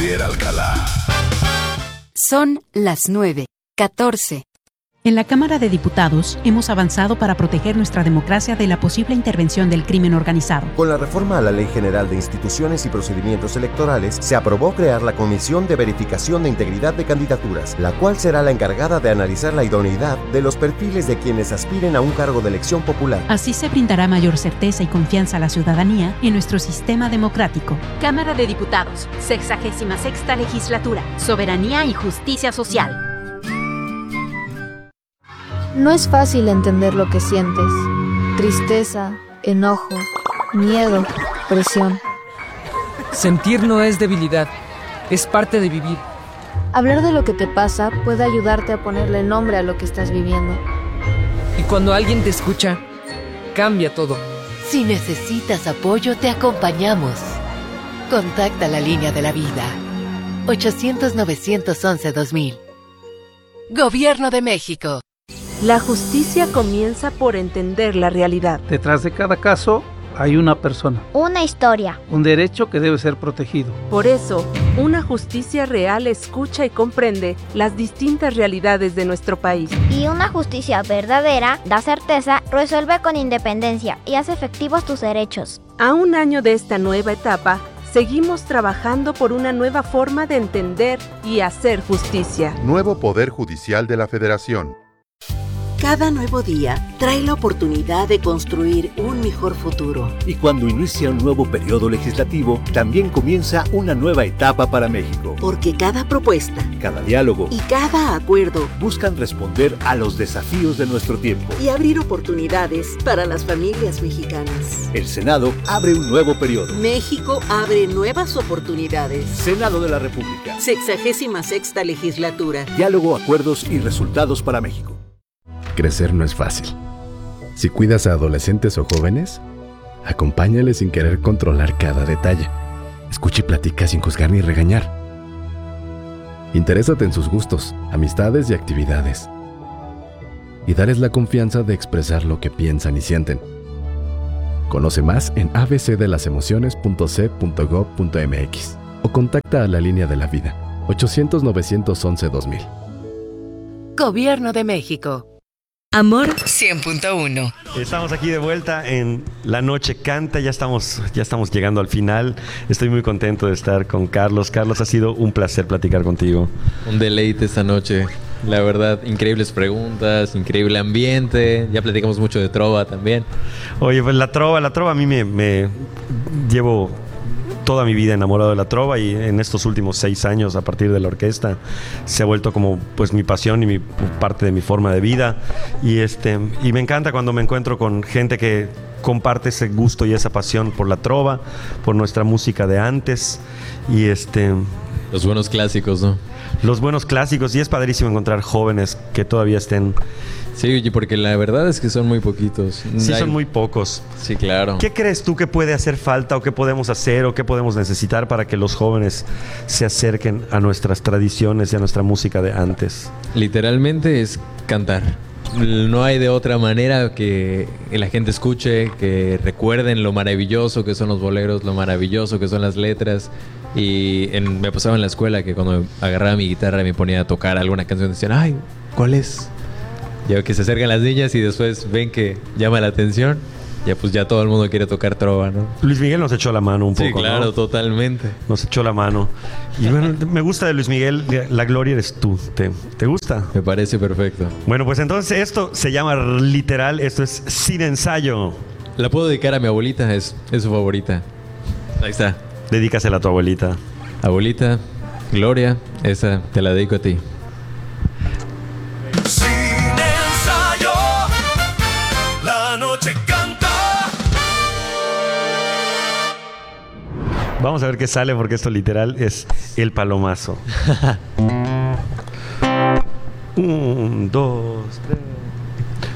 Javier Alcalá. Son las 9:14. En la Cámara de Diputados hemos avanzado para proteger nuestra democracia de la posible intervención del crimen organizado. Con la reforma a la Ley General de Instituciones y Procedimientos Electorales, se aprobó crear la Comisión de Verificación de Integridad de Candidaturas, la cual será la encargada de analizar la idoneidad de los perfiles de quienes aspiren a un cargo de elección popular. Así se brindará mayor certeza y confianza a la ciudadanía en nuestro sistema democrático. Cámara de Diputados, 66ª Legislatura, Soberanía y Justicia Social. No es fácil entender lo que sientes. Tristeza, enojo, miedo, presión. Sentir no es debilidad, es parte de vivir. Hablar de lo que te pasa puede ayudarte a ponerle nombre a lo que estás viviendo. Y cuando alguien te escucha, cambia todo. Si necesitas apoyo, te acompañamos. Contacta la línea de la vida. 800-911-2000. Gobierno de México. La justicia comienza por entender la realidad. Detrás de cada caso hay una persona. Una historia. Un derecho que debe ser protegido. Por eso, una justicia real escucha y comprende las distintas realidades de nuestro país. Y una justicia verdadera da certeza, resuelve con independencia y hace efectivos tus derechos. A un año de esta nueva etapa, seguimos trabajando por una nueva forma de entender y hacer justicia. Nuevo Poder Judicial de la Federación. Cada nuevo día trae la oportunidad de construir un mejor futuro. Y cuando inicia un nuevo periodo legislativo, también comienza una nueva etapa para México. Porque cada propuesta, cada diálogo y cada acuerdo buscan responder a los desafíos de nuestro tiempo y abrir oportunidades para las familias mexicanas. El Senado abre un nuevo periodo. México abre nuevas oportunidades. Senado de la República. 66ª Legislatura. Diálogo, acuerdos y resultados para México. Crecer no es fácil. Si cuidas a adolescentes o jóvenes, acompáñales sin querer controlar cada detalle. Escucha y platica sin juzgar ni regañar. Interésate en sus gustos, amistades y actividades. Y darles la confianza de expresar lo que piensan y sienten. Conoce más en abcdelasemociones.c.gov.mx o contacta a la línea de la vida 800-911-2000. Gobierno de México. Amor 100.1. Estamos aquí de vuelta en La Noche Canta. Ya estamos llegando al final. Estoy muy contento de estar con Carlos. Carlos, ha sido un placer platicar contigo. Un deleite esta noche. La verdad, increíbles preguntas, increíble ambiente. Ya platicamos mucho de trova también. Oye, pues la trova a mí me llevo toda mi vida enamorado de la trova, y en estos últimos 6 años, a partir de la orquesta, se ha vuelto como pues mi pasión y parte de mi forma de vida. Y me encanta cuando me encuentro con gente que comparte ese gusto y esa pasión por la trova, por nuestra música de antes. Y los buenos clásicos, ¿no? Los buenos clásicos, y es padrísimo encontrar jóvenes que todavía estén. Sí, porque la verdad es que son muy poquitos. Sí, son muy pocos. Sí, claro. ¿Qué crees tú que puede hacer falta, o qué podemos hacer, o qué podemos necesitar para que los jóvenes se acerquen a nuestras tradiciones y a nuestra música de antes? Literalmente es cantar. No hay de otra manera que la gente escuche, que recuerden lo maravilloso que son los boleros, lo maravilloso que son las letras. Y me pasaba en la escuela que cuando agarraba mi guitarra y me ponía a tocar alguna canción, decían, ay, ¿cuál es? Ya que se acercan las niñas y después ven que llama la atención, ya todo el mundo quiere tocar trova, ¿no? Luis Miguel nos echó la mano un poco, sí, claro, ¿no? Totalmente. Nos echó la mano. Y bueno, me gusta de Luis Miguel, la gloria eres tú. ¿Te gusta? Me parece perfecto. Bueno, pues entonces esto se llama literal, esto es Sin Ensayo. La puedo dedicar a mi abuelita, es su favorita. Ahí está. Dedícasela a tu abuelita. Abuelita, Gloria, esa te la dedico a ti. Vamos a ver qué sale, porque esto literal es el palomazo. 1, 2, 3.